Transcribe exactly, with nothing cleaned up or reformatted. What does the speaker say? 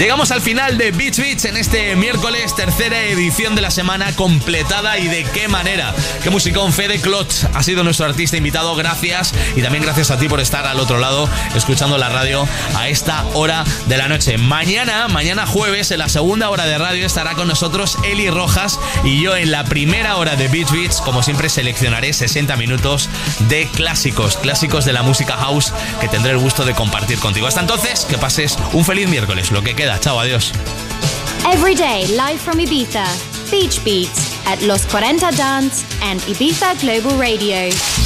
Llegamos al final de Beach Beats en este miércoles, tercera edición de la semana completada, y de qué manera. Qué musicón. Fede Clot ha sido nuestro artista invitado, gracias, y también gracias a ti por estar al otro lado escuchando la radio a esta hora de la noche. Mañana, mañana jueves, en la segunda hora de radio estará con nosotros Eli Rojas, y yo en la primera hora de Beach Beats, como siempre, seleccionaré sesenta minutos de clásicos, clásicos de la música house que tendré el gusto de compartir contigo. Hasta entonces, que pases un feliz miércoles, lo que queda. Chao, adiós. Every day, live from Ibiza, Beach Beats at Los cuarenta Dance and Ibiza Global Radio.